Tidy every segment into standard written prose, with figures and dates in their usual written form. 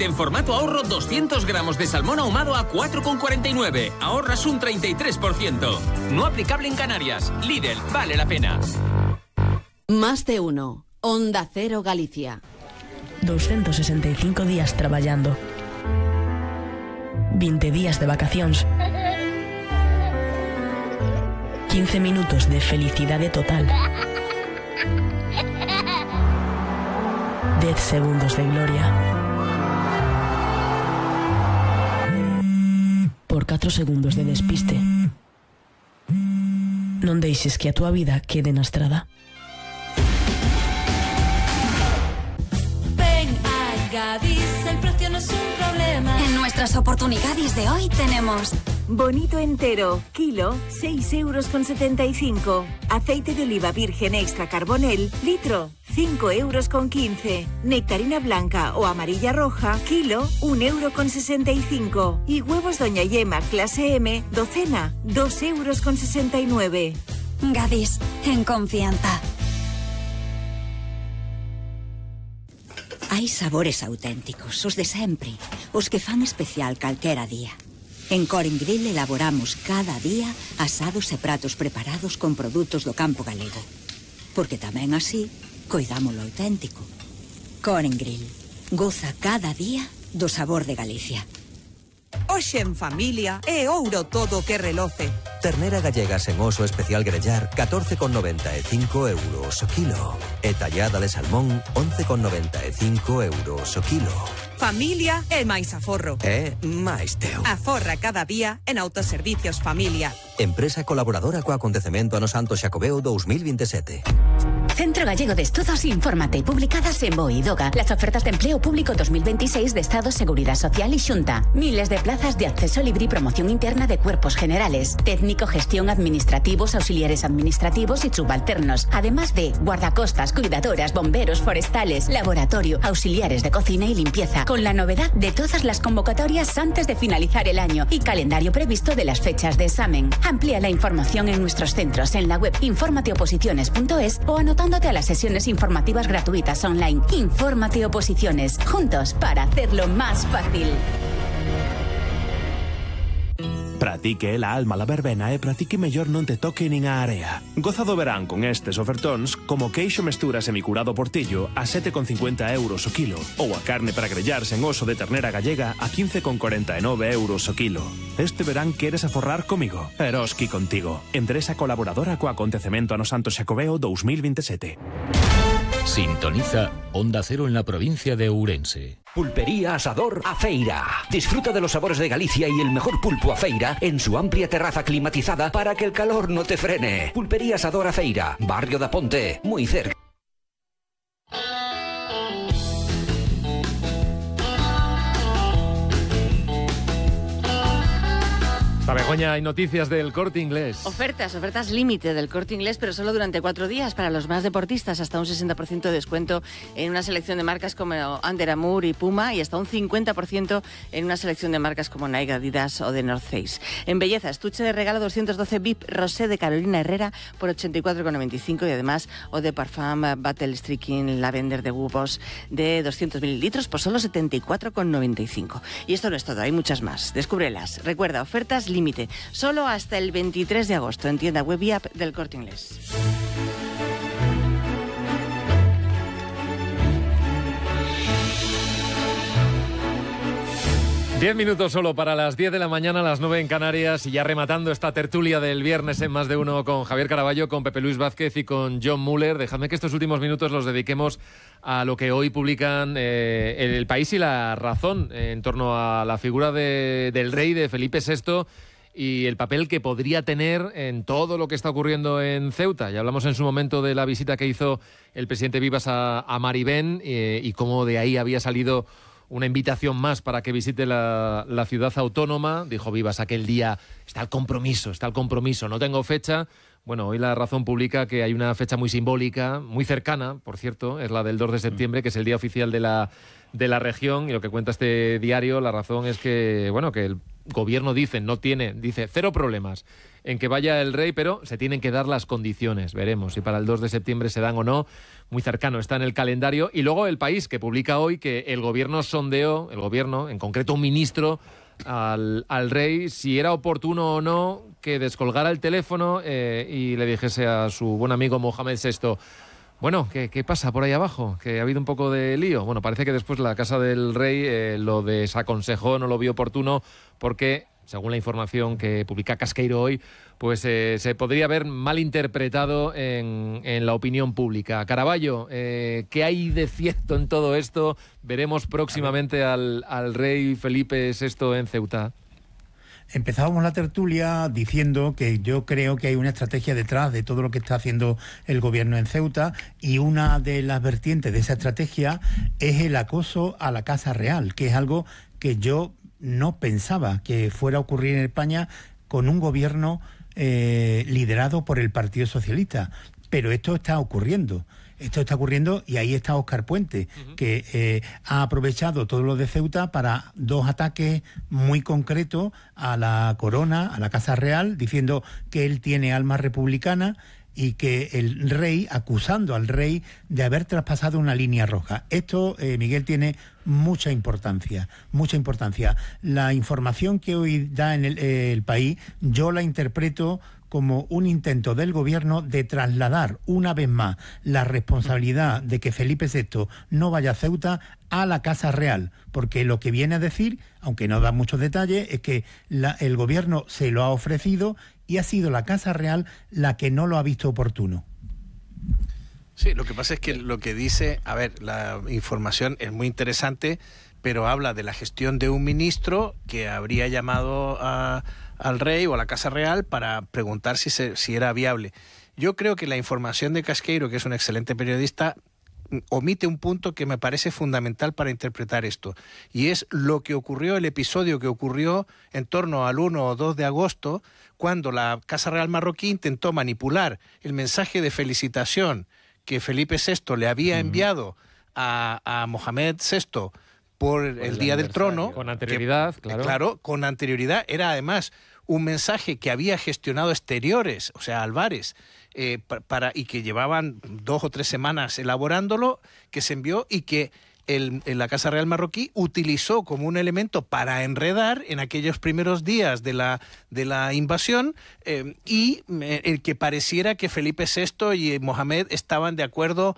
Paquete en formato ahorro 200 gramos de salmón ahumado a 4,49. Ahorras un 33%. No aplicable en Canarias. Lidl, vale la pena. Más de uno. Onda Cero Galicia. 265 días traballando. 20 días de vacacións. 15 minutos de felicidade total. 10 segundos de gloria. Por 4 segundos de despiste. Non deixes que a túa vida quede na estrada. Gadis, el precio no es un problema. En nuestras oportunidades de hoy tenemos bonito entero, kilo, 6,75 €. Aceite de oliva virgen extra carbonel, litro, 5,15 €. Nectarina blanca o amarilla roja, kilo, 1,65 €. Y huevos Doña Yema clase M, docena, 2,69 €. Gadis, en confianza. Hai sabores auténticos, os de sempre, os que fan especial calquera día. En Coren Grill elaboramos cada día asados e pratos preparados con produtos do campo galego. Porque tamén así, coidamos lo auténtico. Coren Grill, goza cada día do sabor de Galicia. Hoxe en familia é ouro todo o que reloce. Ternera gallega sen oso especial grellar 14,95 € o kilo. E tallada de salmón 11,95 € o kilo. Familia é máis aforro. É máis teu. Aforra cada día en Autoservicios Familia. Empresa colaboradora co acontecemento Ano Santo Xacobeo 2027. Centro Gallego de Estudos, infórmate. Publicadas en BOE y DOGA. Las ofertas de empleo público 2026 de Estado, Seguridad Social y Xunta. Miles de plazas de acceso libre y promoción interna de cuerpos generales. Técnico, gestión, administrativos, auxiliares administrativos y subalternos. Además de guardacostas, cuidadoras, bomberos, forestales, laboratorio, auxiliares de cocina y limpieza. Con la novedad de todas las convocatorias antes de finalizar el año y calendario previsto de las fechas de examen. Amplía la información en nuestros centros en la web informateoposiciones.es o anotándote a las sesiones informativas gratuitas online. Infórmate Oposiciones, juntos para hacerlo más fácil. Para ti que é a alma la verbena e para ti que mellor non te toque nin a area. Goza do verán con estes ofertóns como queixo mestura semicurado portillo a 7,50 € o kilo ou a carne para grellar sen oso de ternera gallega a 15,49 € o kilo. Este verán queres aforrar comigo? Eroski contigo. Empresa colaboradora co acontecemento Ano Santo Xacobeo 2027. Sintoniza Onda Cero en la provincia de Ourense. Pulpería Asador A Feira. Disfruta de los sabores de Galicia y el mejor pulpo a feira en su amplia terraza climatizada para que el calor no te frene. Pulpería Asador A Feira, Barrio da Ponte, muy cerca. Hasta Begoña, hay noticias del Corte Inglés. Ofertas límite del Corte Inglés, pero solo durante 4 días para los más deportistas, hasta un 60% de descuento en una selección de marcas como Under Armour y Puma y hasta un 50% en una selección de marcas como Nike, Adidas o de North Face. En belleza, estuche de regalo 212 VIP Rosé de Carolina Herrera por 84,95 y además Eau de Parfum Battle Streaking Lavender de Hugo de 200 mililitros por solo 74,95. Y esto no es todo, hay muchas más. Descúbrelas. Recuerda, ofertas límite, solo hasta el 23 de agosto en tienda web y app del Corte Inglés. Diez minutos solo para las 10 de la mañana, las 9 en Canarias, y ya rematando esta tertulia del viernes en Más de Uno con Javier Caraballo, con Pepe Luis Vázquez y con John Muller. Dejadme que estos últimos minutos los dediquemos a lo que hoy publican El País y La Razón en torno a la figura del rey, de Felipe VI, y el papel que podría tener en todo lo que está ocurriendo en Ceuta. Ya hablamos en su momento de la visita que hizo el presidente Vivas a Maribén y cómo de ahí había salido una invitación más para que visite la ciudad autónoma. Dijo Vivas aquel día, está el compromiso, no tengo fecha. Bueno, hoy La Razón publica que hay una fecha muy simbólica, muy cercana, por cierto, es la del 2 de septiembre, que es el día oficial de la región, y lo que cuenta este diario, La Razón, es que, bueno, que el gobierno dice 0 problemas en que vaya el rey, pero se tienen que dar las condiciones. Veremos si para el 2 de septiembre se dan o no. Muy cercano, está en el calendario. Y luego El País, que publica hoy que el gobierno sondeó, en concreto un ministro, al rey, si era oportuno o no que descolgara el teléfono y le dijese a su buen amigo Mohamed VI: bueno, ¿qué pasa por ahí abajo? Que ha habido un poco de lío. Bueno, parece que después la Casa del Rey lo desaconsejó, no lo vio oportuno, porque, según la información que publica Casqueiro hoy, pues se podría haber malinterpretado en la opinión pública. Caraballo, ¿qué hay de cierto en todo esto? Veremos próximamente al rey Felipe VI en Ceuta. Empezábamos la tertulia diciendo que yo creo que hay una estrategia detrás de todo lo que está haciendo el gobierno en Ceuta, y una de las vertientes de esa estrategia es el acoso a la Casa Real, que es algo que yo no pensaba que fuera a ocurrir en España con un gobierno liderado por el Partido Socialista. Pero esto está ocurriendo. Y ahí está Óscar Puente, que ha aprovechado todo lo de Ceuta para 2 ataques muy concretos a la corona, a la Casa Real, diciendo que él tiene alma republicana y que el rey, acusando al rey de haber traspasado una línea roja. Esto, Miguel, tiene mucha importancia. La información que hoy da en el País, yo la interpreto como un intento del gobierno de trasladar una vez más la responsabilidad de que Felipe VI no vaya a Ceuta a la Casa Real, porque lo que viene a decir, aunque no da muchos detalles, es que el gobierno se lo ha ofrecido y ha sido la Casa Real la que no lo ha visto oportuno. Sí, lo que pasa es que lo que dice, la información es muy interesante, pero habla de la gestión de un ministro que habría llamado al rey o a la Casa Real para preguntar si era viable. Yo creo que la información de Casqueiro, que es un excelente periodista, omite un punto que me parece fundamental para interpretar esto, y es el episodio que ocurrió en torno al 1 o 2 de agosto, cuando la Casa Real marroquí intentó manipular el mensaje de felicitación que Felipe VI le había enviado a Mohamed VI por el Día del Trono. Con anterioridad, Claro, con anterioridad. Era además un mensaje que había gestionado Exteriores, o sea, Álvarez, y que llevaban 2 o 3 semanas elaborándolo, que se envió y que la Casa Real marroquí utilizó como un elemento para enredar en aquellos primeros días de la invasión, y el que pareciera que Felipe VI y Mohamed estaban de acuerdo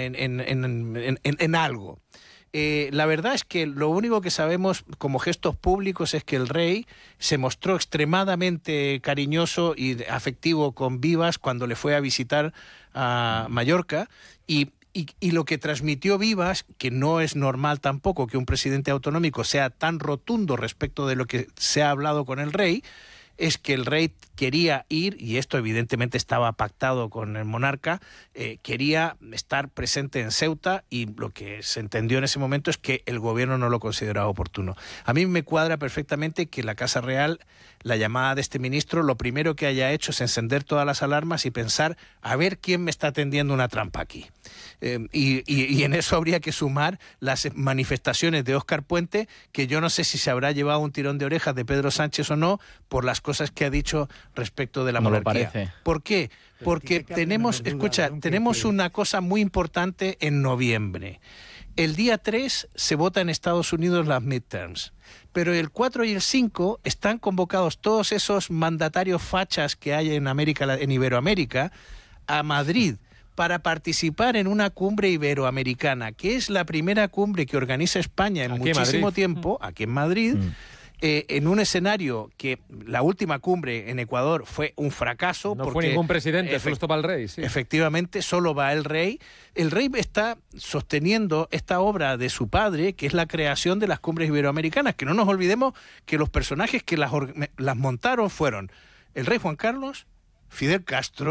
en algo. La verdad es que lo único que sabemos como gestos públicos es que el rey se mostró extremadamente cariñoso y afectivo con Vivas cuando le fue a visitar a Mallorca, y lo que transmitió Vivas, que no es normal tampoco que un presidente autonómico sea tan rotundo respecto de lo que se ha hablado con el rey, es que el rey quería ir, y esto evidentemente estaba pactado con el monarca, quería estar presente en Ceuta, y lo que se entendió en ese momento es que el gobierno no lo consideraba oportuno. A mí me cuadra perfectamente que la Casa Real, la llamada de este ministro, lo primero que haya hecho es encender todas las alarmas y pensar, a ver quién me está tendiendo una trampa aquí. Y en eso habría que sumar las manifestaciones de Óscar Puente, que yo no sé si se habrá llevado un tirón de orejas de Pedro Sánchez o no, por las cosas que ha dicho respecto de la monarquía. Lo parece. ¿Por qué? Porque tenemos una cosa muy importante en noviembre. El día 3 se vota en Estados Unidos las midterms, pero el 4 y el 5 están convocados todos esos mandatarios fachas que hay en Iberoamérica a Madrid para participar en una cumbre iberoamericana, que es la primera cumbre que organiza España en muchísimo tiempo, aquí en Madrid, en un escenario que la última cumbre en Ecuador fue un fracaso. No fue ningún presidente, solo estaba el rey. Sí. Efectivamente, solo va el rey. El rey está sosteniendo esta obra de su padre, que es la creación de las cumbres iberoamericanas, que no nos olvidemos que los personajes que las montaron fueron el rey Juan Carlos, Fidel Castro,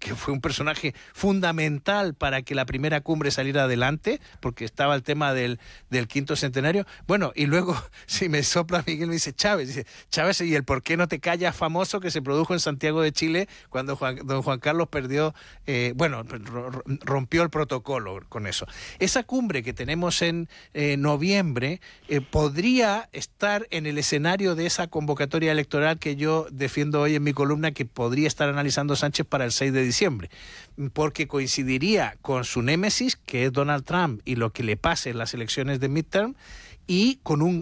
que fue un personaje fundamental para que la primera cumbre saliera adelante, porque estaba el tema del quinto centenario. Bueno, y luego, si me sopla Miguel, me dice Chávez, ¿y el por qué no te callas famoso que se produjo en Santiago de Chile cuando don Juan Carlos perdió, rompió el protocolo con eso? Esa cumbre que tenemos en noviembre podría estar en el escenario de esa convocatoria electoral que yo defiendo hoy en mi columna, que podría estar analizando Sánchez para el 6 de diciembre, porque coincidiría con su némesis, que es Donald Trump, y lo que le pase en las elecciones de midterm, y con